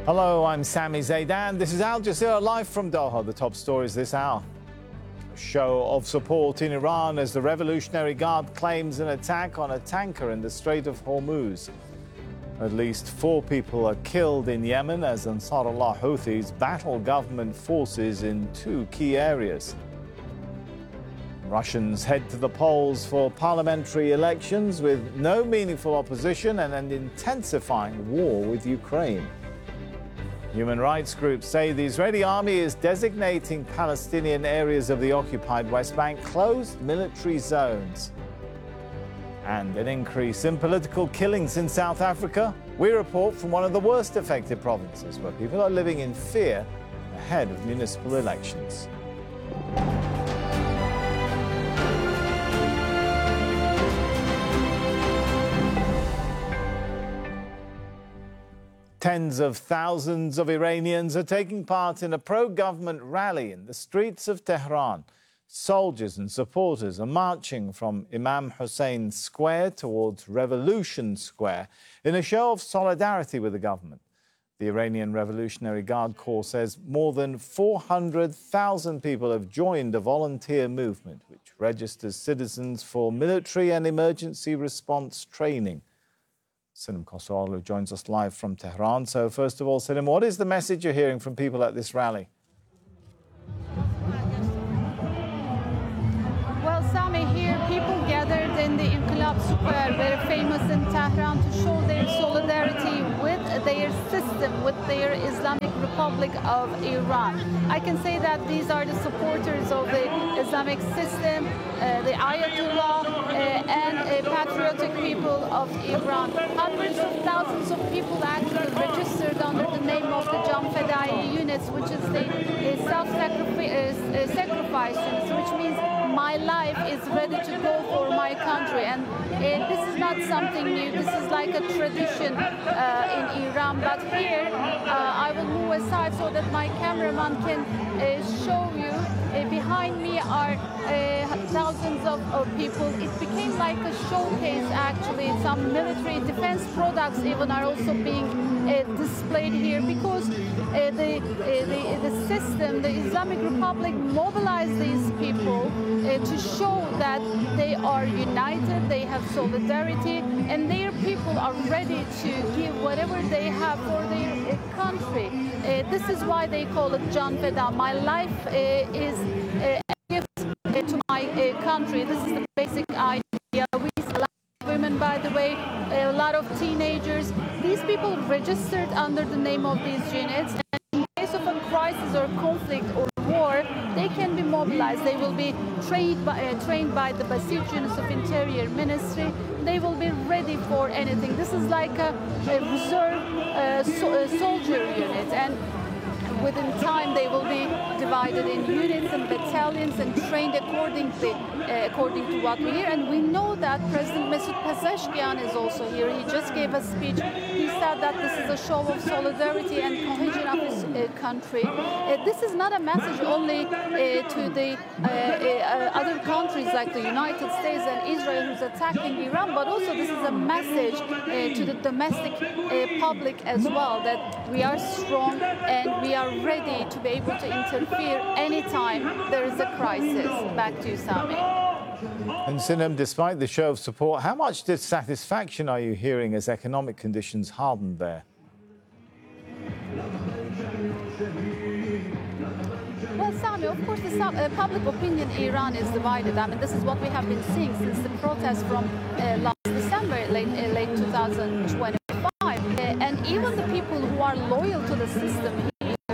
Hello, I'm Sami Zaidan. This is Al Jazeera live from Doha. The top stories this hour. A show of support in Iran as the Revolutionary Guard claims an attack on a tanker in the Strait of Hormuz. At least 4 people are killed in Yemen as Ansarullah Houthis battle government forces in 2 key areas. Russians head to the polls for parliamentary elections with no meaningful opposition and an intensifying war with Ukraine. Human rights groups say the Israeli army is designating Palestinian areas of the occupied West Bank closed military zones. And an increase in political killings in South Africa. We report from one of the worst affected provinces where people are living in fear ahead of municipal elections. Tens of thousands of Iranians are taking part in a pro-government rally in the streets of Tehran. Soldiers and supporters are marching from Imam Hussein Square towards Revolution Square in a show of solidarity with the government. The Iranian Revolutionary Guard Corps says more than 400,000 people have joined a volunteer movement which registers citizens for military and emergency response training. Sinem Khosrowoglu joins us live from Tehran. So first of all, Sinem, what is the message you're hearing from people at this rally? Well, Sami, here people gathered in the Inqilab Square, very famous in Tehran, to show their solidarity with their system, with their Islamic Republic of Iran. I can say that these are the supporters of the Islamic system, the Ayatollah, and patriotic people of Iran. Hundreds of thousands of people actually registered under the name of the Jan Fedai units, which is the self-sacrifice units, which means my life is ready to go for my country. And this is not something new. This is like a tradition in Iran. But here, I will move aside so that my cameraman can show you. Behind me are thousands of people. It became like a showcase, actually. Some military defense products even are also being displayed here because the system, the Islamic Republic, mobilized these people to show that they are united, they have solidarity, and their people are ready to give whatever they have for their country. This is why they call it Jan Feda. My life is a gift to my country. This is the basic idea. We see a lot of women, by the way, a lot of teenagers. These people registered under the name of these units, and in case of a crisis or conflict or war, they can be mobilized. They will be trained by the Basij units of Interior Ministry. They will be ready for anything. This is like a reserve soldier unit, and within time they will be divided in units and battalions and trained according to what we hear. And we know that President Masoud Pezeshkian is also here. He just gave a speech. He said that this is a show of solidarity and cohesion of his country. This is not a message only to the other countries like the United States and Israel who's attacking Iran, but also this is a message to the domestic public as well, that we are strong and we are ready to be able to interfere anytime there is a crisis. Back to you, Sami. And Sinem, despite the show of support, how much dissatisfaction are you hearing as economic conditions harden there? Well, Sami, of course, the public opinion in Iran is divided. I mean, this is what we have been seeing since the protests from last December, late 2025. And even the people who are loyal to the system here,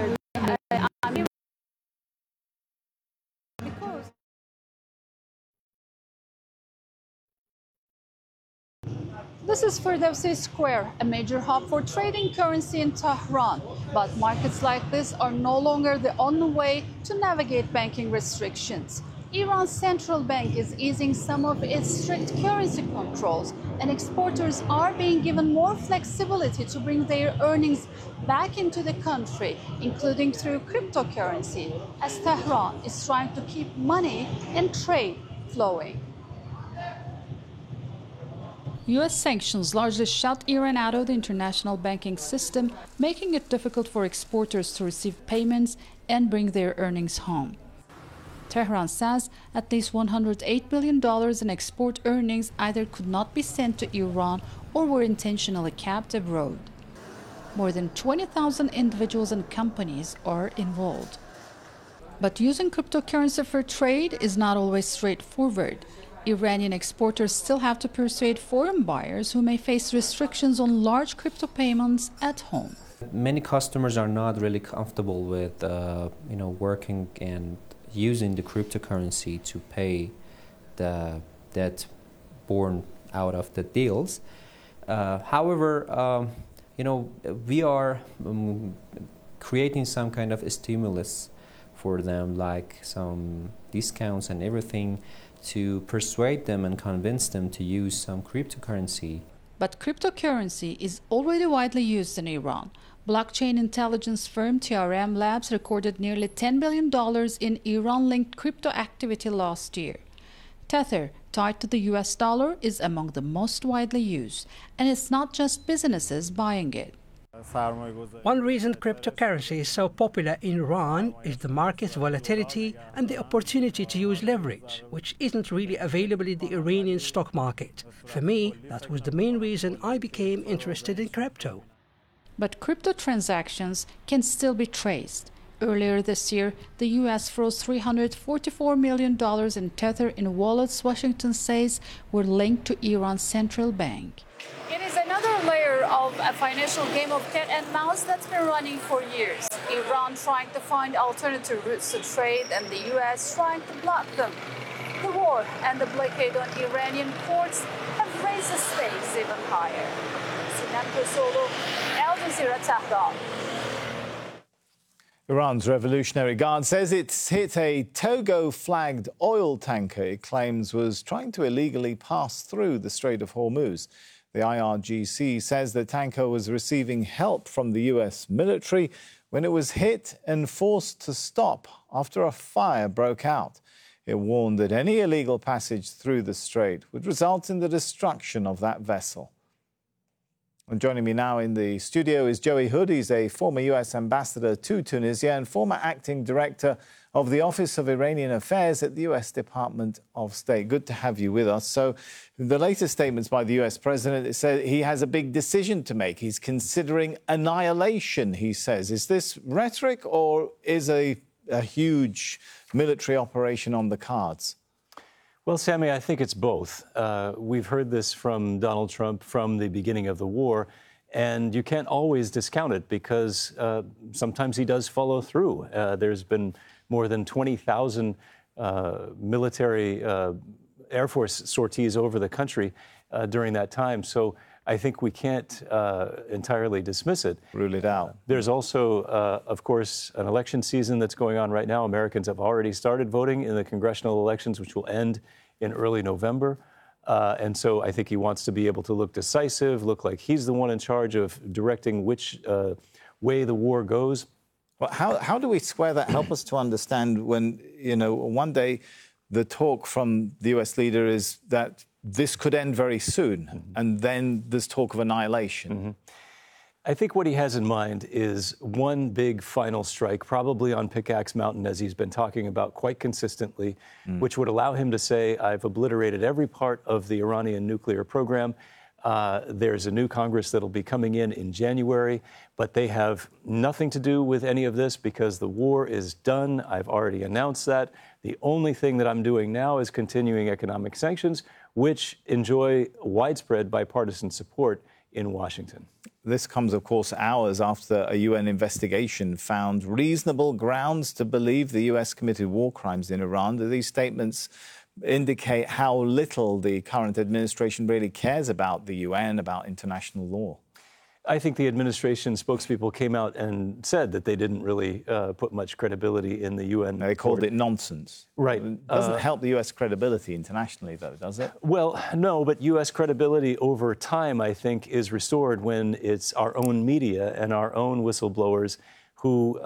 this is Firdevsi Square, a major hub for trading currency in Tehran. But markets like this are no longer the only way to navigate banking restrictions. Iran's central bank is easing some of its strict currency controls, and exporters are being given more flexibility to bring their earnings back into the country, including through cryptocurrency, as Tehran is trying to keep money and trade flowing. U.S. sanctions largely shut Iran out of the international banking system, making it difficult for exporters to receive payments and bring their earnings home. Tehran says at least $108 billion in export earnings either could not be sent to Iran or were intentionally kept abroad. More than 20,000 individuals and companies are involved. But using cryptocurrency for trade is not always straightforward. Iranian exporters still have to persuade foreign buyers who may face restrictions on large crypto payments at home. Many customers are not really comfortable with working and using the cryptocurrency to pay the debt born out of the deals. However, we are creating some kind of a stimulus for them, like some discounts and everything, to persuade them and convince them to use some cryptocurrency. But cryptocurrency is already widely used in Iran. Blockchain intelligence firm TRM Labs recorded nearly $10 billion in Iran-linked crypto activity last year. Tether, tied to the US dollar, is among the most widely used, and it's not just businesses buying it. One reason cryptocurrency is so popular in Iran is the market's volatility and the opportunity to use leverage, which isn't really available in the Iranian stock market. For me, that was the main reason I became interested in crypto. But crypto transactions can still be traced. Earlier this year, the U.S. froze $344 million in Tether in wallets Washington says were linked to Iran's central bank. It is another layer of a financial game of cat and mouse that's been running for years. Iran trying to find alternative routes to trade and the U.S. trying to block them. The war and the blockade on Iranian ports have raised the stakes even higher. Sinan Kosolu, Al Jazeera, Tehran. Iran's Revolutionary Guard says it's hit a Togo-flagged oil tanker it claims was trying to illegally pass through the Strait of Hormuz. The IRGC says the tanker was receiving help from the U.S. military when it was hit and forced to stop after a fire broke out. It warned that any illegal passage through the strait would result in the destruction of that vessel. And joining me now in the studio is Joey Hood. He's a former U.S. ambassador to Tunisia and former acting director of the Office of Iranian Affairs at the U.S. Department of State. Good to have you with us. So the latest statements by the U.S. president said he has a big decision to make. He's considering annihilation, he says. Is this rhetoric or is a huge military operation on the cards? Well, Sammy, I think it's both. We've heard this from Donald Trump from the beginning of the war, and you can't always discount it because sometimes he does follow through. There's been more than 20,000 military Air Force sorties over the country during that time. So I think we can't entirely dismiss it. Rule it out. There's also, of course, an election season that's going on right now. Americans have already started voting in the congressional elections, which will end in early November. And so I think he wants to be able to look decisive, look like he's the one in charge of directing which way the war goes. Well, how do we square that? Help us to understand when, one day the talk from the U.S. leader is that this could end very soon, and then there's talk of annihilation. I think what he has in mind is one big final strike, probably on Pickaxe Mountain, as he's been talking about quite consistently, which would allow him to say, I've obliterated every part of the Iranian nuclear program. There's a new Congress that'll be coming in January, but they have nothing to do with any of this because the war is done. I've already announced that. The only thing that I'm doing now is continuing economic sanctions, which enjoy widespread bipartisan support in Washington. This comes, of course, hours after a UN investigation found reasonable grounds to believe the US committed war crimes in Iran. Do these statements indicate how little the current administration really cares about the UN, about international law? I think the administration spokespeople came out and said that they didn't really put much credibility in the UN. They called it nonsense. Right. It doesn't help the US credibility internationally, though, does it? Well, no, but US credibility over time, I think, is restored when it's our own media and our own whistleblowers who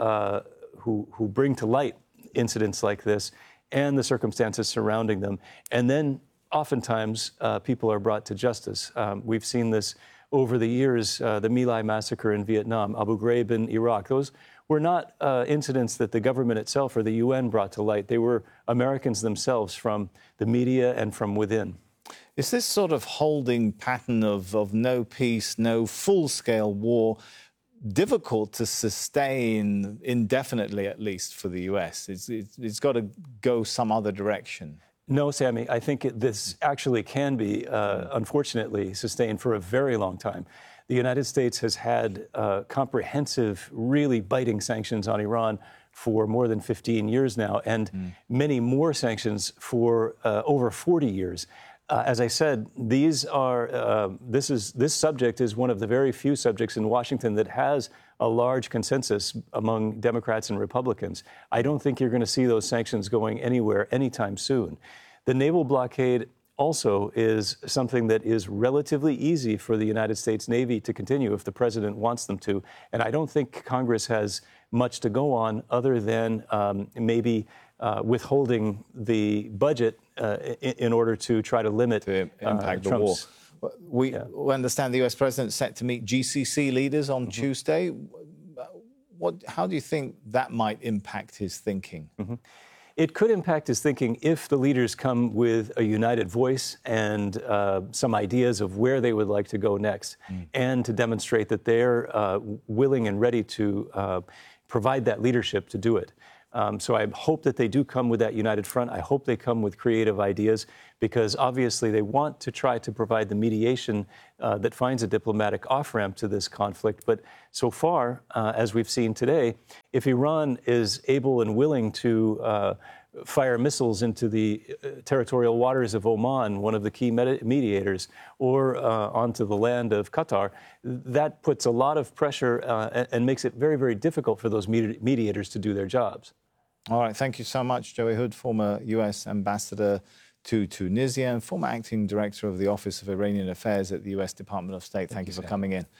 bring to light incidents like this and the circumstances surrounding them, and then oftentimes people are brought to justice. We've seen this over the years, the My Lai massacre in Vietnam, Abu Ghraib in Iraq. Those were not incidents that the government itself or the UN brought to light. They were Americans themselves from the media and from within. Is this sort of holding pattern of no peace, no full-scale war difficult to sustain indefinitely, at least for the US? It's got to go some other direction. No, Sammy, I think this actually can be, unfortunately, sustained for a very long time. The United States has had comprehensive, really biting sanctions on Iran for more than 15 years now, and many more sanctions for over 40 years. As I said, this subject is one of the very few subjects in Washington that has a large consensus among Democrats and Republicans. I don't think you're going to see those sanctions going anywhere anytime soon. The naval blockade also is something that is relatively easy for the United States Navy to continue if the president wants them to. And I don't think Congress has much to go on other than maybe withholding the budget in order to try to limit the impact of the war. We understand the US president is set to meet GCC leaders on Tuesday. How do you think that might impact his thinking? It could impact his thinking if the leaders come with a united voice and some ideas of where they would like to go next, and to demonstrate that they're willing and ready to provide that leadership to do it. So I hope that they do come with that united front. I hope they come with creative ideas, because obviously they want to try to provide the mediation that finds a diplomatic off-ramp to this conflict. But so far, as we've seen today, if Iran is able and willing to fire missiles into the territorial waters of Oman, one of the key mediators, or onto the land of Qatar, that puts a lot of pressure and makes it very, very difficult for those mediators to do their jobs. All right. Thank you so much, Joey Hood, former U.S. ambassador to Tunisia and former acting director of the Office of Iranian Affairs at the U.S. Department of State. Thank you for coming in.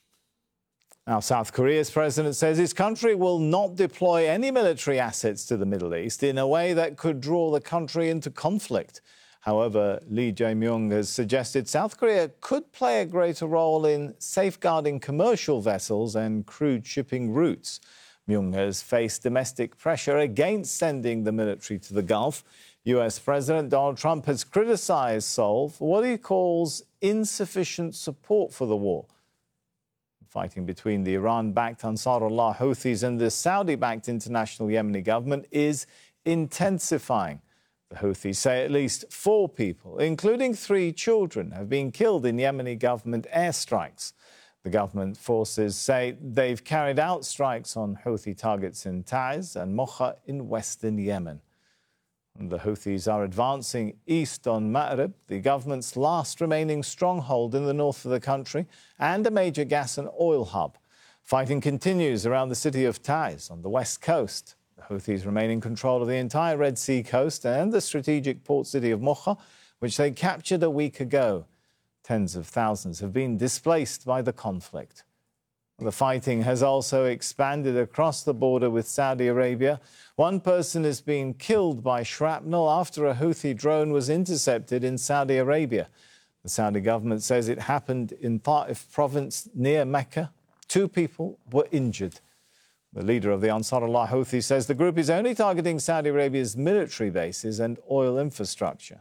Now, South Korea's president says his country will not deploy any military assets to the Middle East in a way that could draw the country into conflict. However, Lee Jae-myung has suggested South Korea could play a greater role in safeguarding commercial vessels and crude shipping routes. Myung has faced domestic pressure against sending the military to the Gulf. US President Donald Trump has criticized Seoul for what he calls insufficient support for the war. Fighting between the Iran-backed Ansarullah Houthis and the Saudi-backed International Yemeni Government is intensifying. The Houthis say at least 4 people, including 3 children, have been killed in Yemeni government airstrikes. The government forces say they've carried out strikes on Houthi targets in Taiz and Mocha in western Yemen. And the Houthis are advancing east on Ma'rib, the government's last remaining stronghold in the north of the country and a major gas and oil hub. Fighting continues around the city of Taiz on the west coast. The Houthis remain in control of the entire Red Sea coast and the strategic port city of Mocha, which they captured a week ago. Tens of thousands have been displaced by the conflict. The fighting has also expanded across the border with Saudi Arabia. 1 person has been killed by shrapnel after a Houthi drone was intercepted in Saudi Arabia. The Saudi government says it happened in Ta'if province near Mecca. 2 people were injured. The leader of the Ansarullah Houthi says the group is only targeting Saudi Arabia's military bases and oil infrastructure.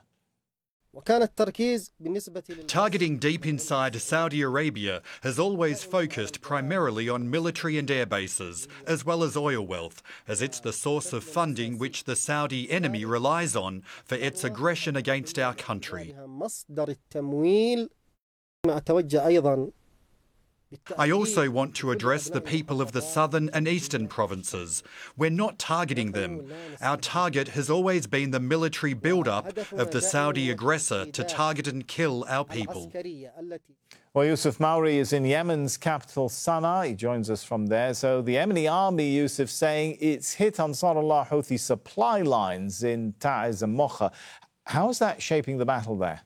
Targeting deep inside Saudi Arabia has always focused primarily on military and air bases, as well as oil wealth, as it's the source of funding which the Saudi enemy relies on for its aggression against our country. I also want to address the people of the southern and eastern provinces. We're not targeting them. Our target has always been the military build-up of the Saudi aggressor to target and kill our people. Well, Yusuf Mauri is in Yemen's capital, Sana'a. He joins us from there. So the Yemeni army, Yusuf, saying it's hit Ansarullah Houthi supply lines in Taiz and Mocha. How is that shaping the battle there?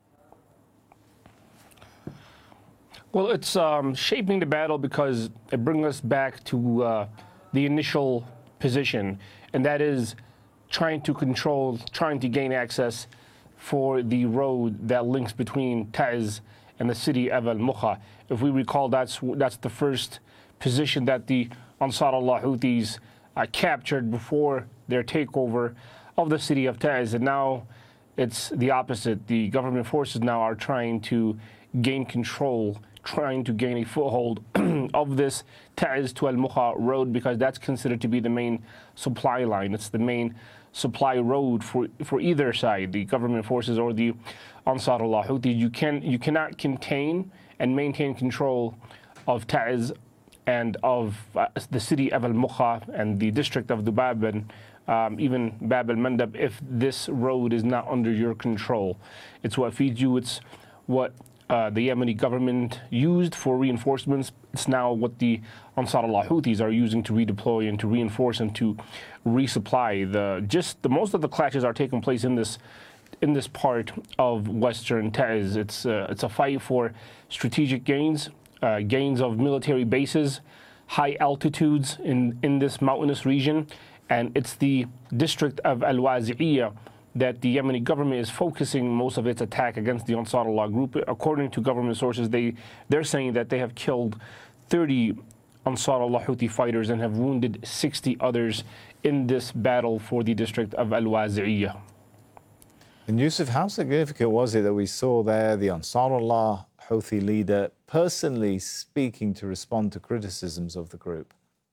Well, it's shaping the battle because it brings us back to the initial position, and that is trying to control, trying to gain access for the road that links between Taiz and the city of Al-Mukha. If we recall, that's the first position that the Ansar Allah Houthis captured before their takeover of the city of Taiz. And now it's the opposite. The government forces now are trying to gain control, trying to gain a foothold of this Taiz to Al-Mukha road, because that's considered to be the main supply line. It's the main supply road for either side, the government forces or the Ansar Allah Houthis. You cannot contain and maintain control of Taiz and of the city of Al-Mukha and the district of Dubab and even Bab al-Mandab if this road is not under your control. It's what feeds you. It's what the Yemeni government used for reinforcements. It's now what the Ansar Allah Houthis are using to redeploy and to reinforce and to resupply. Most of the clashes are taking place in this part of Western Taiz. It's a fight for strategic gains, gains of military bases, high altitudes in this mountainous region, and it's the district of Al-Wazi'iyah that the Yemeni government is focusing most of its attack against the Ansar Allah group. According to government sources, they're saying that they have killed 30 Ansar Allah Houthi fighters and have wounded 60 others in this battle for the district of Al-Wazi'iyah. And Yusuf, how significant was it that we saw there the Ansar Allah Houthi leader personally speaking to respond to criticisms of the group?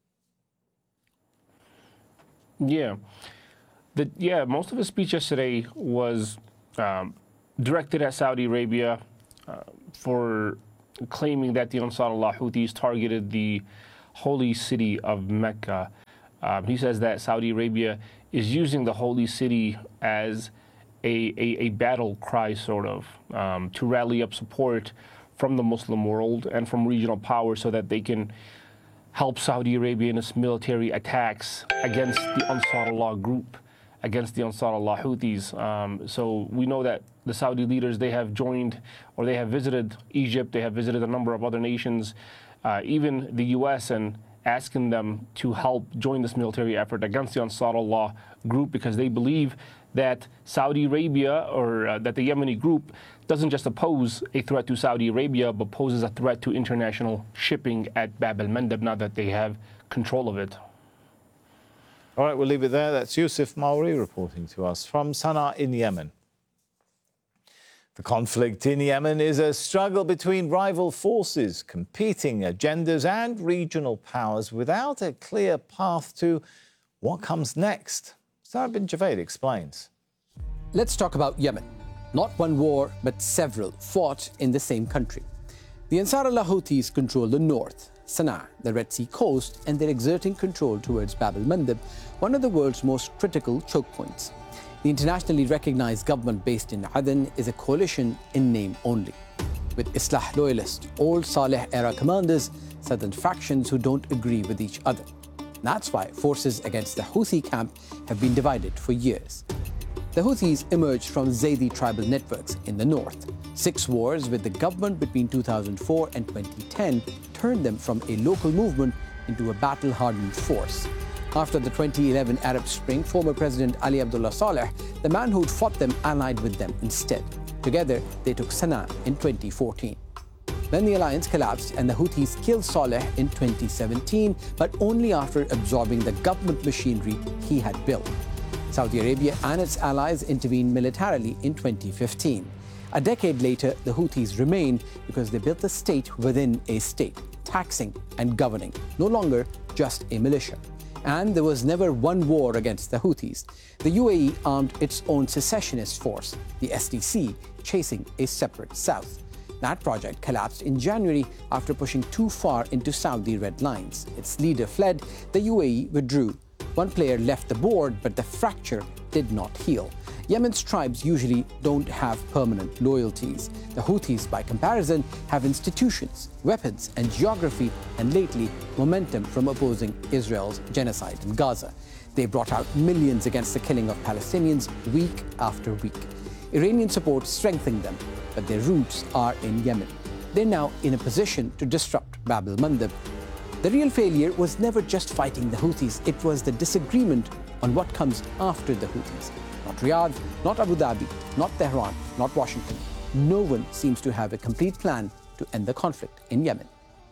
Yeah. Most of his speech yesterday was directed at Saudi Arabia for claiming that the Ansar Allah Houthis targeted the holy city of Mecca. He says that Saudi Arabia is using the holy city as a battle cry, sort of, to rally up support from the Muslim world and from regional powers so that they can help Saudi Arabia in its military attacks against the Ansar Allah group, against the Ansar Allah Houthis. So we know that the Saudi leaders, they have joined or they have visited Egypt, they have visited a number of other nations, even the U.S., and asking them to help join this military effort against the Ansar Allah group, because they believe that Saudi Arabia or that the Yemeni group doesn't just pose a threat to Saudi Arabia, but poses a threat to international shipping at Bab al-Mandab now that they have control of it. All right, we'll leave it there. That's Yusuf Mauri reporting to us from Sana'a in Yemen. The conflict in Yemen is a struggle between rival forces, competing agendas and regional powers without a clear path to what comes next. Sarah bin Javed explains. Let's talk about Yemen. Not one war, but several fought in the same country. The Ansar Allah Houthis control the north, Sana'a, the Red Sea coast, and they're exerting control towards Bab al-Mandab, one of the world's most critical choke points. The internationally recognized government based in Aden is a coalition in name only, with Islah loyalists, old Saleh-era commanders, southern factions who don't agree with each other. That's why forces against the Houthi camp have been divided for years. The Houthis emerged from Zaydi tribal networks in the north. 6 wars with the government between 2004 and 2010 turned them from a local movement into a battle-hardened force. After the 2011 Arab Spring, former President Ali Abdullah Saleh, the man who'd fought them, allied with them instead. Together, they took Sana'a in 2014. Then the alliance collapsed and the Houthis killed Saleh in 2017, but only after absorbing the government machinery he had built. Saudi Arabia and its allies intervened militarily in 2015. A decade later, the Houthis remained because they built a state within a state, taxing and governing, no longer just a militia. And there was never one war against the Houthis. The UAE armed its own secessionist force, the SDC, chasing a separate south. That project collapsed in January after pushing too far into Saudi red lines. Its leader fled, the UAE withdrew. One player left the board, but the fracture did not heal. Yemen's tribes usually don't have permanent loyalties. The Houthis, by comparison, have institutions, weapons, and geography, and lately, momentum from opposing Israel's genocide in Gaza. They brought out millions against the killing of Palestinians week after week. Iranian support strengthened them, but their roots are in Yemen. They're now in a position to disrupt Bab al-Mandab. The real failure was never just fighting the Houthis, it was the disagreement on what comes after the Houthis. Not Riyadh, not Abu Dhabi, not Tehran, not Washington. No one seems to have a complete plan to end the conflict in Yemen.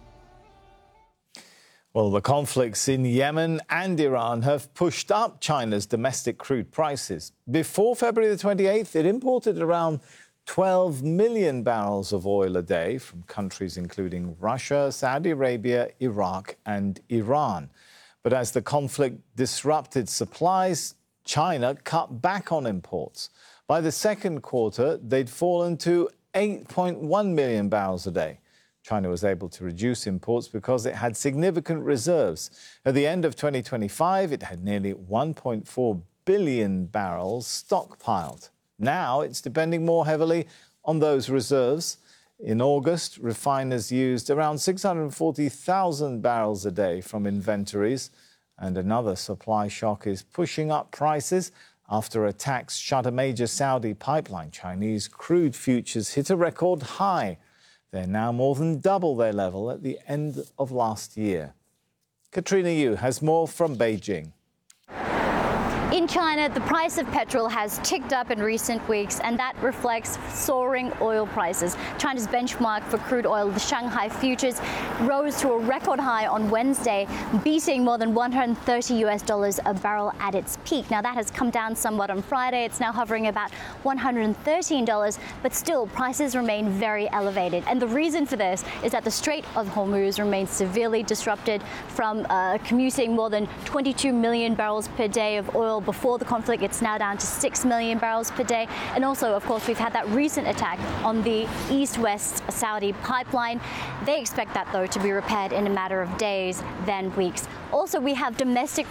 Well, the conflicts in Yemen and Iran have pushed up China's domestic crude prices. Before February the 28th, it imported around 12 million barrels of oil a day from countries including Russia, Saudi Arabia, Iraq and Iran. But as the conflict disrupted supplies, China cut back on imports. By the second quarter, they'd fallen to 8.1 million barrels a day. China was able to reduce imports because it had significant reserves. At the end of 2025, it had nearly 1.4 billion barrels stockpiled. Now it's depending more heavily on those reserves. In August, refiners used around 640,000 barrels a day from inventories, and another supply shock is pushing up prices after attacks shut a major Saudi pipeline. Chinese crude futures hit a record high. They're now more than double their level at the end of last year. Katrina Yu has more from Beijing. In China, the price of petrol has ticked up in recent weeks, and that reflects soaring oil prices. China's benchmark for crude oil, the Shanghai futures, rose to a record high on Wednesday, beating more than $130 a barrel at its peak. Now, that has come down somewhat on Friday. It's now hovering about $113, but still, prices remain very elevated. And the reason for this is that the Strait of Hormuz remains severely disrupted from commuting more than 22 million barrels per day of oil before the conflict. It's now down to 6 million barrels per day. And also, of course, we've had that recent attack on the east-west Saudi pipeline. They expect that, though, to be repaired in a matter of days, then weeks. Also, we have domestic